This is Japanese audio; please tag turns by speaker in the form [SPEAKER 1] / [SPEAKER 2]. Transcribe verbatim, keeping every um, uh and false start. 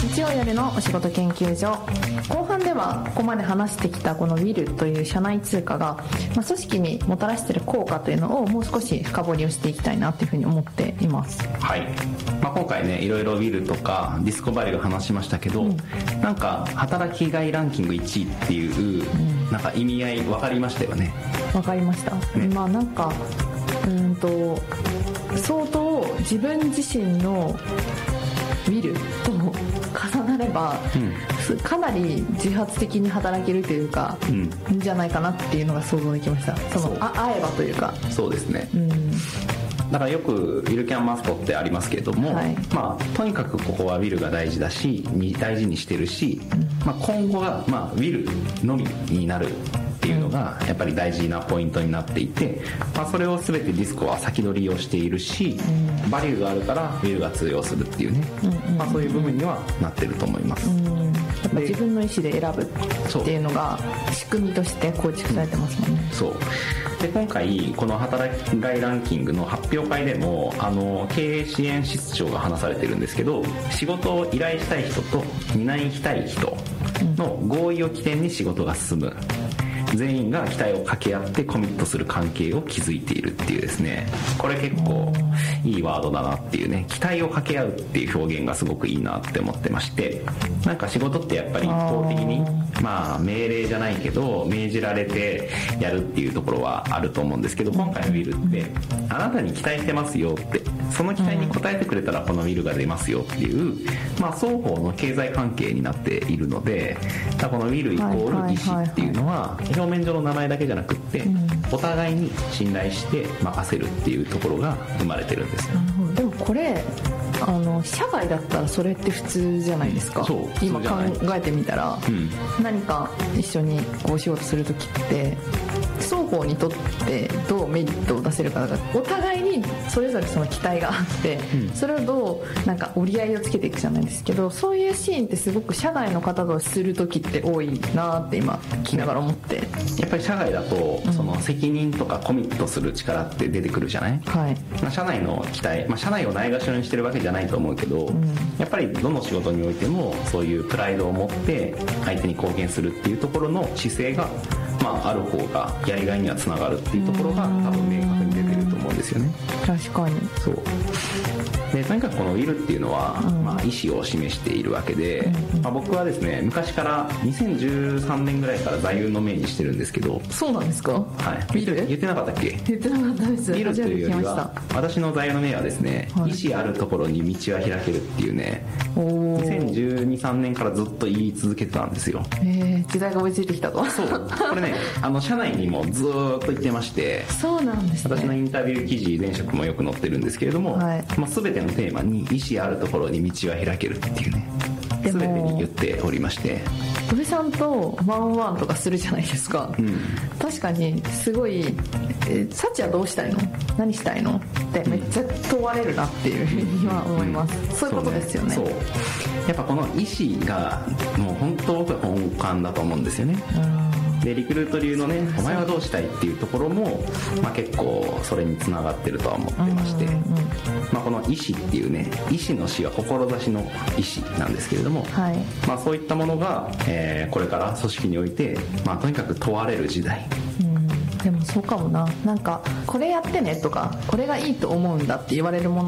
[SPEAKER 1] 土親でのお仕事研究所。後半ではここまで話してきたこのウィルという社内通貨が、まあ、組織にもたらしている効果というのをもう少し深掘りをしていきたいなというふうに思っています。
[SPEAKER 2] はい、まあ、今回ねいろいろウィルとかディスコバリュー話しましたけど、うん、なんか働きがいランキングいちいっていう、うん、なんか意味合い分かりましたよね。
[SPEAKER 1] 分かりました、ね、まあなんかうんと相当自分自身のウィルと重なれば、うん、かなり自発的に働けるというか、うん、いいんじゃないかなっていうのが想像できました。そのあ会えばというか。
[SPEAKER 2] そうですね、うん、だからよくウィルキャンマストってありますけれども、はい、まあ、とにかくここはウィルが大事だし大事にしてるし、うん、まあ、今後は、まあ、ウィルのみになるっていうのがやっぱり大事なポイントになっていて、まあ、それを全てディスコは先取りをしているし、うん、バリューがあるからウィルが通用するっていうね、うん、まあ、そういう部分にはなってると思います、うん、
[SPEAKER 1] やっぱ自分の意思で選ぶっていうのが仕組みとして構築されてますもんね。
[SPEAKER 2] そうで今回この働きがいランキングの発表会でもあの経営支援室長が話されてるんですけど、仕事を依頼したい人と担いたい人の合意を起点に仕事が進む、全員が期待を掛け合ってコミットする関係を築いているっていうですね、これ結構いいワードだなっていうね、期待を掛け合うっていう表現がすごくいいなって思ってまして、なんか仕事ってやっぱり一方的にまあ命令じゃないけど命じられてやるっていうところはあると思うんですけど、今回のウィルってあなたに期待してますよって、その期待に応えてくれたらこのウィルが出ますよっていう、まあ双方の経済関係になっているので、このウィルイコール意思っていうのは表面上の名前だけじゃなくって、うん、お互いに信頼して任せるっていうところが生まれてるんですよ。
[SPEAKER 1] でもこれあの社外だったらそれって普通じゃないですか。
[SPEAKER 2] そう
[SPEAKER 1] 今考えてみたら、うん、何か一緒にこう仕事するときって双方にとってどうメリットを出せるかがお互いにそれぞれその期待があって、うん、それをどうなんか折り合いをつけていくじゃないですけど、そういうシーンってすごく社外の方とするときって多いなって今聞きながら思って、
[SPEAKER 2] やっぱり社外だとその責任とかコミットする力って出てくるじゃない、はい、まあ、社内の期待、まあ、社内をないがしろにしてるわけじゃないと思うけど、うん、やっぱりどの仕事においてもそういうプライドを持って相手に貢献するっていうところの姿勢が、まあ、ある方がやりがいにはつながるっていうところが多分明確に出てると思うんですよね。
[SPEAKER 1] 確かに
[SPEAKER 2] そうで、とにかくこのウィルっていうのは、うん、まあ、意思を示しているわけで、うんうん、まあ、僕はですね昔からにせんじゅうさんねんぐらいから座右の銘にしてるんですけど。
[SPEAKER 1] そうなんですか。
[SPEAKER 2] はい、
[SPEAKER 1] ウィル
[SPEAKER 2] 言ってなかったっけ。
[SPEAKER 1] 言ってなかったです。
[SPEAKER 2] ウィルというよりは私の座右の銘はですね、はい、意思あるところに道は開けるっていうね、にせんじゅうに、さんねんからずっと言い続けてたんですよ。
[SPEAKER 1] へー、時代が追いついてきたと。
[SPEAKER 2] そうこれねあの社内にもずーっと言ってまして、
[SPEAKER 1] そうなんですね。
[SPEAKER 2] 私のインタビュー記事前職もよく載ってるんですけれども、はい、まあ、全てのテーマに意思あるところに道は開けるっていうね、全てに言っておりまして、
[SPEAKER 1] 土井さんとワンオンワンとかするじゃないですか、うん、確かにすごいえサチはどうしたいの何したいのってめっちゃ問われるなっていうふうには思います、うん、そういうことですよね。
[SPEAKER 2] そうね、そうやっぱこの意思がもう本当僕は本幹だと思うんですよね。でリクルート流のねお前はどうしたいっていうところも、まあ、結構それにつながってるとは思ってまして、うんうんうん、まあ、この意思っていうね、意思の師は志の意思なんですけれども、はい、まあ、そういったものが、えー、これから組織において、まあ、とにかく問われる時代。
[SPEAKER 1] でもそうかもな。なんかこれやってねとかこれがいいと思うんだって言われるもの